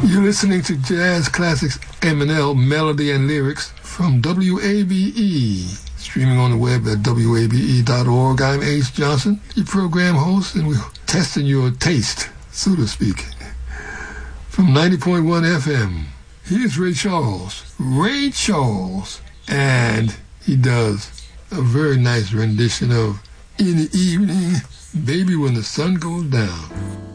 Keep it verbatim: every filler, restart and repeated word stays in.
You're listening to Jazz Classics M and L, Melody and Lyrics from W A B E. Streaming on the web at W A B E dot org. I'm Ace Johnson, your program host, and we're testing your taste, so to speak. From ninety point one F M, here's Ray Charles. Ray Charles. And he does a very nice rendition of In the Evening, Baby When the Sun Goes Down.